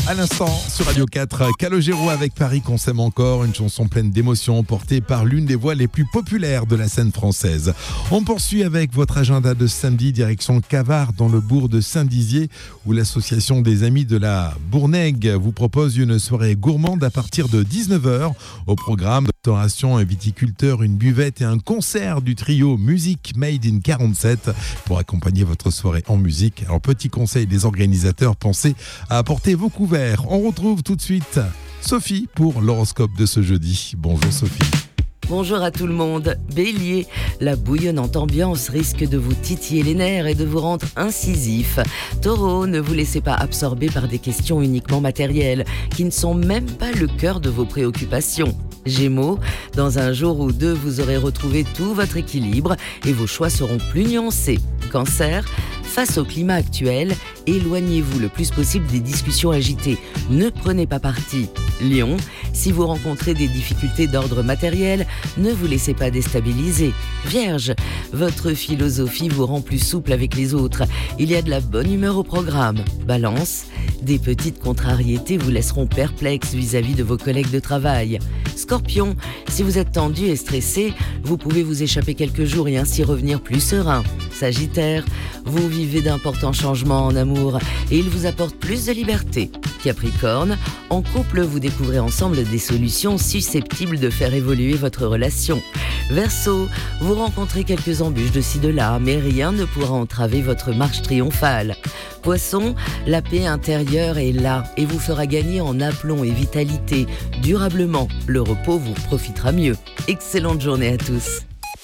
À l'instant sur Radio 4, Calogero avec Paris qu'on s'aime encore, une chanson pleine d'émotions portée par l'une des voix les plus populaires de la scène française. On poursuit avec votre agenda de samedi, direction Cavard dans le bourg de Saint-Dizier où l'association des Amis de la Bournègue vous propose une soirée gourmande à partir de 19h. Au programme, restauration, un viticulteur, une buvette et un concert du trio Musique Made in 47 pour accompagner votre soirée en musique. Alors petit conseil des organisateurs, pensez à apporter vos couverts. On retrouve tout de suite Sophie pour l'horoscope de ce jeudi. Bonjour Sophie. Bonjour à tout le monde. Bélier, la bouillonnante ambiance risque de vous titiller les nerfs et de vous rendre incisif. Taureau, ne vous laissez pas absorber par des questions uniquement matérielles qui ne sont même pas le cœur de vos préoccupations. Gémeaux, dans un jour ou deux, vous aurez retrouvé tout votre équilibre et vos choix seront plus nuancés. Cancer, face au climat actuel, éloignez-vous le plus possible des discussions agitées. Ne prenez pas parti. Lion, si vous rencontrez des difficultés d'ordre matériel, ne vous laissez pas déstabiliser. Vierge, votre philosophie vous rend plus souple avec les autres. Il y a de la bonne humeur au programme. Balance, des petites contrariétés vous laisseront perplexe vis-à-vis de vos collègues de travail. Scorpion, si vous êtes tendu et stressé, vous pouvez vous échapper quelques jours et ainsi revenir plus serein. Sagittaire, vous vivez d'importants changements en amour et il vous apporte plus de liberté. Capricorne, en couple, vous découvrez ensemble des solutions susceptibles de faire évoluer votre relation. Verseau, vous rencontrez quelques embûches de ci de là, mais rien ne pourra entraver votre marche triomphale. Poisson, la paix intérieure est là et vous fera gagner en aplomb et vitalité. Durablement, le repos vous profitera mieux. Excellente journée à tous.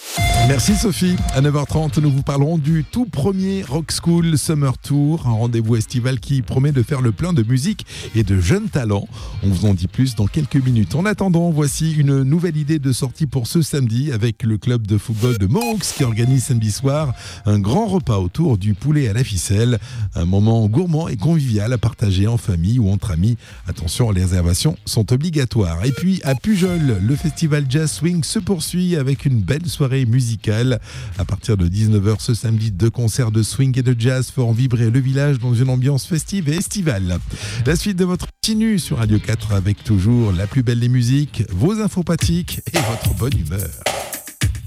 Merci Sophie. À 9h30, nous vous parlerons du tout premier Rock School Summer Tour, un rendez-vous estival qui promet de faire le plein de musique et de jeunes talents. On vous en dit plus dans quelques minutes. En attendant, voici une nouvelle idée de sortie pour ce samedi avec le club de football de Monks qui organise samedi soir un grand repas autour du poulet à la ficelle. Un moment gourmand et convivial à partager en famille ou entre amis. Attention, les réservations sont obligatoires. Et puis à Pujol, le festival Jazz Swing se poursuit avec une belle soirée musicale. À partir de 19h ce samedi, 2 concerts de swing et de jazz feront vibrer le village dans une ambiance festive et estivale. La suite de votre continue sur Radio 4 avec toujours la plus belle des musiques, vos infos pratiques et votre bonne humeur.